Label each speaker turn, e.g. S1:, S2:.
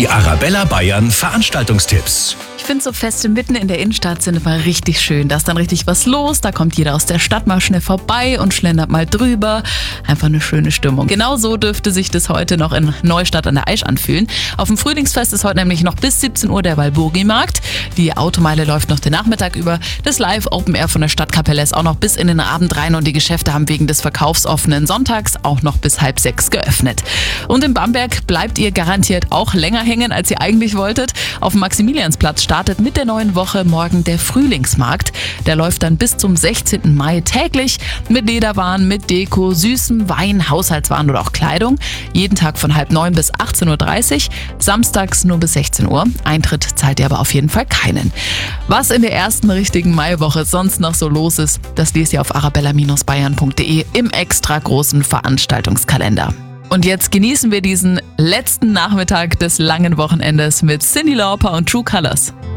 S1: Die Arabella Bayern Veranstaltungstipps.
S2: Ich finde, so Feste mitten in der Innenstadt sind immer richtig schön. Da ist dann richtig was los, da kommt jeder aus der Stadt mal schnell vorbei und schlendert mal drüber. Einfach eine schöne Stimmung. Genau so dürfte sich das heute noch in Neustadt an der Aisch anfühlen. Auf dem Frühlingsfest ist heute nämlich noch bis 17 Uhr der Walburgi-Markt. Die Automeile läuft noch den Nachmittag über. Das Live-Open-Air von der Stadtkapelle ist auch noch bis in den Abend rein und die Geschäfte haben wegen des verkaufsoffenen Sonntags auch noch bis 5:30 geöffnet. Und in Bamberg bleibt ihr garantiert auch länger hängen, als ihr eigentlich wolltet. Auf dem Maximiliansplatz startet mit der neuen Woche morgen der Frühlingsmarkt. Der läuft dann bis zum 16. Mai täglich mit Lederwaren, mit Deko, süßem Wein, Haushaltswaren oder auch Kleidung. Jeden Tag von 8:30 bis 18:30 Uhr, samstags nur bis 16 Uhr. Eintritt zahlt ihr aber auf jeden Fall keinen. Was in der ersten richtigen Maiwoche sonst noch so los ist, das lest ihr auf arabella-bayern.de im extra großen Veranstaltungskalender. Und jetzt genießen wir diesen letzten Nachmittag des langen Wochenendes mit Cyndi Lauper und True Colors.